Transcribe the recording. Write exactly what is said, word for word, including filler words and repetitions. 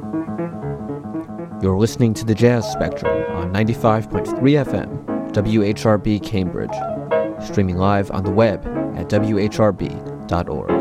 You're listening to the Jazz Spectrum on ninety-five point three F M, W H R B Cambridge, streaming live on the web at W H R B dot org.